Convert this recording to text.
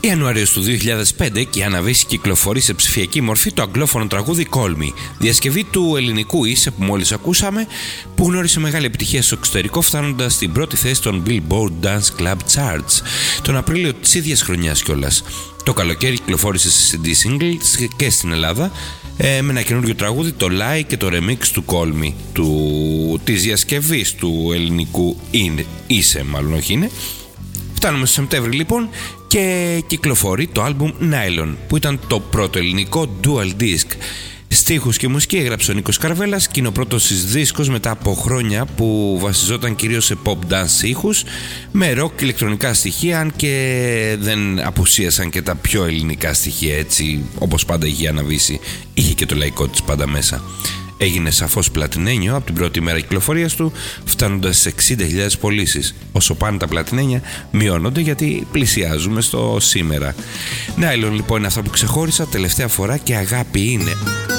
Ιανουαρίου του 2005 και η Άννα Βύση κυκλοφορεί σε ψηφιακή μορφή το αγγλόφωνο τραγούδι Call Me, διασκευή του ελληνικού Είσαι που μόλις ακούσαμε, που γνώρισε μεγάλη επιτυχία στο εξωτερικό, φτάνοντας στην πρώτη θέση των Billboard Dance Club Charts τον Απρίλιο της ίδιας χρονιάς κιόλας. Το καλοκαίρι κυκλοφόρησε σε CD singles και στην Ελλάδα με ένα καινούργιο τραγούδι, το Lie και το remix του Call Me, της διασκευής του ελληνικού Είσαι, μάλλον όχι είναι. Φτάνουμε στο Σεπτέμβρη λοιπόν και κυκλοφορεί το άλμπουμ Nylon, που ήταν το πρώτο ελληνικό dual disc. Στίχους και μουσική έγραψε ο Νίκος Καρβέλας και είναι ο πρώτος της δίσκος μετά από χρόνια που βασιζόταν κυρίως σε pop dance ήχους με rock και ηλεκτρονικά στοιχεία, αν και δεν απουσίασαν και τα πιο ελληνικά στοιχεία, έτσι όπως πάντα είχε αναβήσει, είχε και το λαϊκό της πάντα μέσα. Έγινε σαφώς πλατινένιο από την πρώτη μέρα κυκλοφορίας του, φτάνοντας στις 60.000 πωλήσεις. Όσο πάνε τα πλατινένια μειώνονται γιατί πλησιάζουμε στο σήμερα. Nylon λοιπόν είναι αυτό που ξεχώρισα τελευταία φορά και αγάπη είναι.